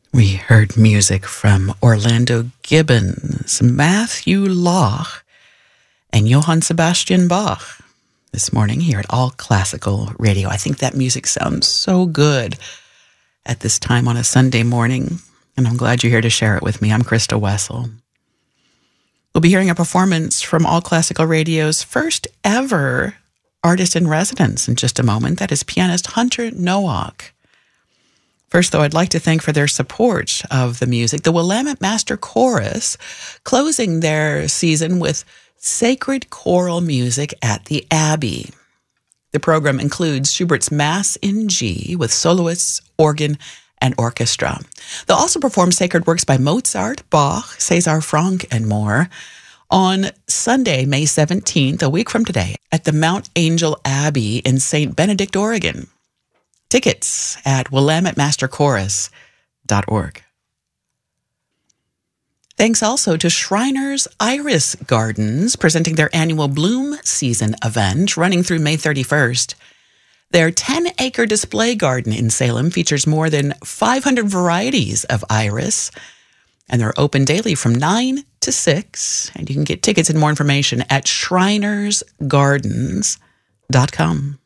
We heard music from Orlando Gibbons, Matthew Lach, and Johann Sebastian Bach this morning here at All Classical Radio. I think that music sounds so good at this time on a Sunday morning, and I'm glad you're here to share it with me. I'm Krista Wessel. We'll be hearing a performance from All Classical Radio's first ever artist in residence in just a moment. That is pianist Hunter Nowak. First, though, I'd like to thank for their support of the music, the Willamette Master Chorus, closing their season with sacred choral music at the Abbey. The program includes Schubert's Mass in G with soloists, organ, and orchestra. They'll also perform sacred works by Mozart, Bach, César Franck, and more on Sunday, May 17th, a week from today, at the Mount Angel Abbey in St. Benedict, Oregon. Tickets at WillametteMasterChorus.org. Thanks also to Shriners Iris Gardens, presenting their annual Bloom Season event running through May 31st. Their 10-acre display garden in Salem features more than 500 varieties of iris, and they're open daily from 9 to 6, and you can get tickets and more information at shrinersgardens.com.